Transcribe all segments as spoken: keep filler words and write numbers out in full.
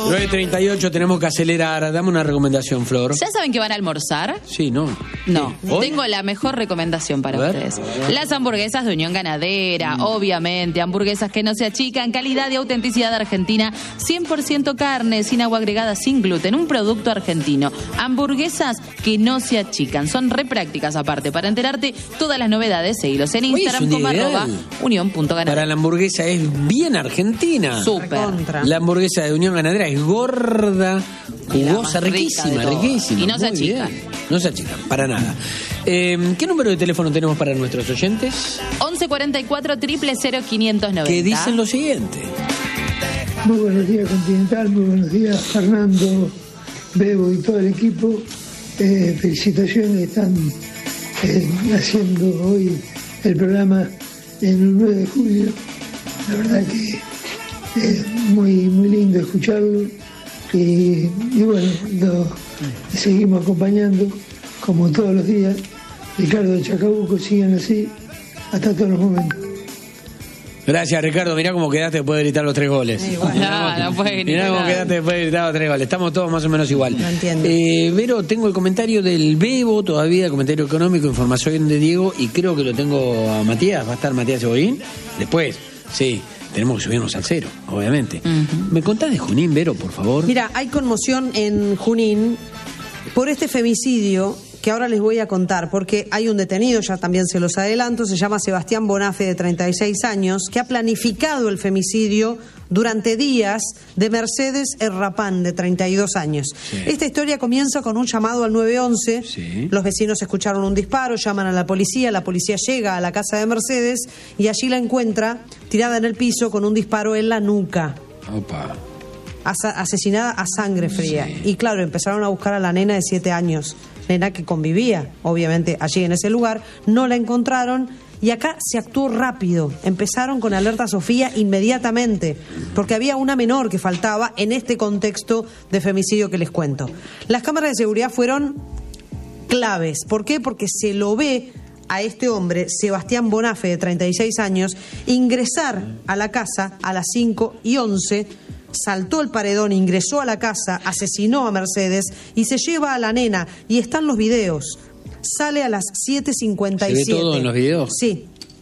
nueve treinta y ocho, tenemos que acelerar. Dame una recomendación, Flor. ¿Ya saben que van a almorzar? Sí, no. No, ¿Sí? tengo la mejor recomendación para ustedes. Las hamburguesas de Unión Ganadera, mm. obviamente, hamburguesas que no se achican, calidad y autenticidad argentina, cien por ciento carne, sin agua agregada, sin gluten, un producto argentino. Hamburguesas que no se achican, son re prácticas aparte. Para enterarte todas las novedades, seguilos en Instagram Uy, como arroba unión punto ganadera. Para la hamburguesa es bien argentina. Súper. La hamburguesa de Unión Ganadera es gorda, jugosa, riquísima, riquísima. Y no se achican. No se achican, para nada. Eh, ¿Qué número de teléfono tenemos para nuestros oyentes? once cuarenta y cuatro, cero cero cero, quinientos noventa. Que dicen lo siguiente. Muy buenos días, Continental. Muy buenos días, Fernando, Bebo y todo el equipo. Eh, felicitaciones, están eh, haciendo hoy el programa en el nueve de julio. La verdad que es muy, muy lindo escucharlo. Y, y bueno, lo seguimos acompañando como todos los días. Ricardo de Chacabuco, sigan así hasta todos los momentos. Gracias, Ricardo. Mirá cómo quedaste después de gritar los tres goles. Sí, bueno. No, no puede gritar. Mirá cómo quedaste después de gritar los tres goles. Estamos todos más o menos igual. No entiendo. Eh, Vero, tengo el comentario del Bebo todavía, el comentario económico, información de Diego, y creo que lo tengo a Matías. Va a estar Matías Cebollín. Después, sí, tenemos que subirnos al cero, obviamente. Uh-huh. ¿Me contás de Junín, Vero, por favor? Mira, hay conmoción en Junín por este femicidio que ahora les voy a contar, porque hay un detenido, ya también se los adelanto, se llama Sebastián Bonafe, de treinta y seis años, que ha planificado el femicidio durante días de Mercedes Errapán, de treinta y dos años. Sí. Esta historia comienza con un llamado al nueve once, sí. Los vecinos escucharon un disparo, llaman a la policía, la policía llega a la casa de Mercedes y allí la encuentra tirada en el piso con un disparo en la nuca. Opa. Asesinada a sangre fría. Sí. Y claro, empezaron a buscar a la nena de siete años, nena que convivía, obviamente, allí en ese lugar. No la encontraron y acá se actuó rápido. Empezaron con alerta Sofía inmediatamente, porque había una menor que faltaba en este contexto de femicidio que les cuento. Las cámaras de seguridad fueron claves. ¿Por qué? Porque se lo ve a este hombre, Sebastián Bonafe, de treinta y seis años, ingresar a la casa a las cinco y once, saltó el paredón, ingresó a la casa, asesinó a Mercedes y se lleva a la nena. Y están los videos. Sale a las siete cincuenta y siete. ¿Se ve todo en los videos? Sí.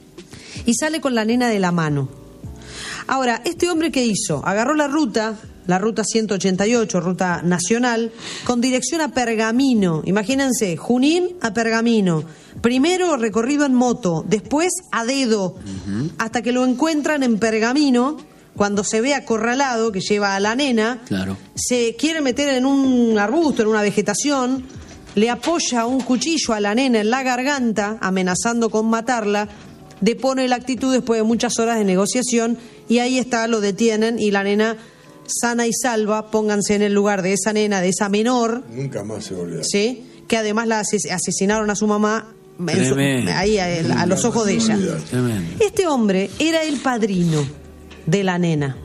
Y sale con la nena de la mano. Ahora, ¿este hombre qué hizo? Agarró la ruta, la ruta ciento ochenta y ocho, ruta nacional, con dirección a Pergamino. Imagínense, Junín a Pergamino. Primero recorrido en moto, después a dedo, uh-huh. hasta que lo encuentran en Pergamino. Cuando se ve acorralado, que lleva a la nena, claro. se quiere meter en un arbusto, en una vegetación, le apoya un cuchillo a la nena en la garganta, amenazando con matarla, depone la actitud después de muchas horas de negociación, y ahí está, lo detienen, y la nena sana y salva. Pónganse en el lugar de esa nena, de esa menor. Nunca más se volvió. Sí, que además la ases- asesinaron a su mamá en su, ahí a, a los ojos de ella. Tremendo. Este hombre era el padrino de la nena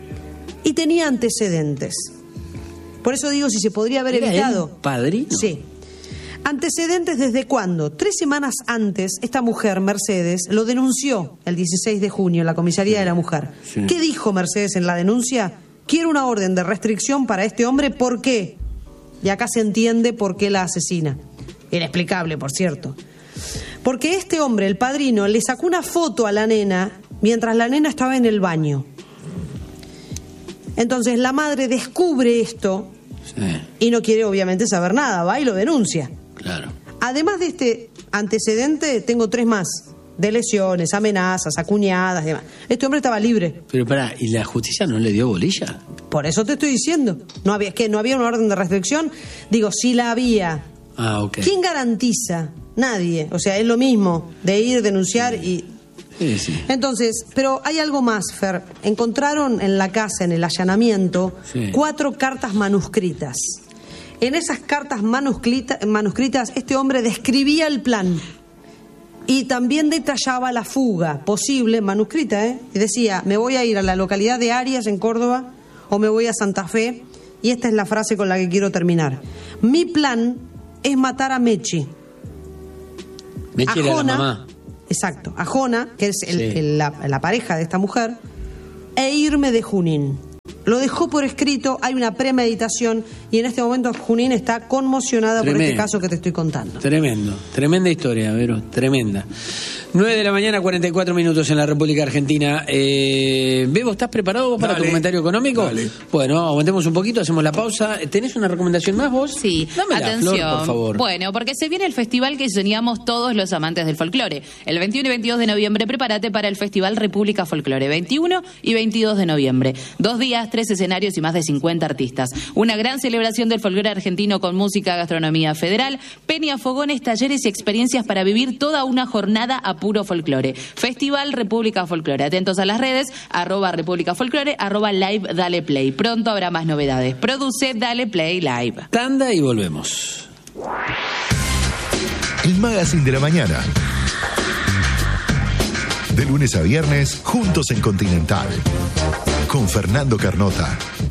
y tenía antecedentes. Por eso digo, si se podría haber ¿Era evitado. el padrino? Sí. ¿Antecedentes desde cuándo? Tres semanas antes, esta mujer, Mercedes, lo denunció el dieciséis de junio en la comisaría de la mujer. Sí. ¿Qué dijo Mercedes en la denuncia? Quiero una orden de restricción para este hombre. ¿Por qué? Y acá se entiende por qué la asesina. Inexplicable, por cierto. Porque este hombre, el padrino, le sacó una foto a la nena mientras la nena estaba en el baño. Entonces la madre descubre esto, sí, y no quiere obviamente saber nada, va y lo denuncia. Claro. Además de este antecedente, tengo tres más, de lesiones, amenazas, acuñadas, demás. Este hombre estaba libre. Pero pará, ¿y la justicia no le dio bolilla? Por eso te estoy diciendo. No había, es que no había una orden de restricción. Digo, si la había. Ah, ok. ¿Quién garantiza? Nadie. O sea, es lo mismo de ir, denunciar y... Sí, sí. Entonces, pero hay algo más, Fer. Encontraron en la casa, en el allanamiento, sí, cuatro cartas manuscritas. En esas cartas manuscrita, manuscritas, este hombre describía el plan y también detallaba la fuga posible, manuscrita, ¿eh? Y decía, me voy a ir a la localidad de Arias, en Córdoba, o me voy a Santa Fe. Y esta es la frase con la que quiero terminar. Mi plan es matar a Mechi. Mechi era la mamá. Exacto, a Jona, que es el, sí, el, la, la pareja de esta mujer, e irme de Junín. lo dejó por escrito, hay una premeditación y en este momento Junín está conmocionada Tremendo. por este caso que te estoy contando. Tremendo, tremenda historia, Vero, tremenda. nueve de la mañana, cuarenta y cuatro minutos en la República Argentina. Eh, Bebo, ¿estás preparado vos para dale, tu comentario económico? Dale. Bueno, aguantemos un poquito, hacemos la pausa. ¿Tenés una recomendación más vos? Sí, Dámela, atención. Flor, por favor. Bueno, porque se viene el festival que soñamos todos los amantes del folclore. El veintiuno y veintidós de noviembre, prepárate para el Festival República Folclore. veintiuno y veintidós de noviembre. Dos días, tres escenarios y más de cincuenta artistas. Una gran celebración del folclore argentino con música, gastronomía federal, peña, fogones, talleres y experiencias para vivir toda una jornada a puro folclore. Festival República Folclore. Atentos a las redes, arroba República Folclore, arroba live Dale Play. Pronto habrá más novedades. Produce Dale Play Live. Tanda y volvemos. El Magazine de la Mañana. De lunes a viernes, juntos en Continental. Con Fernando Carnota,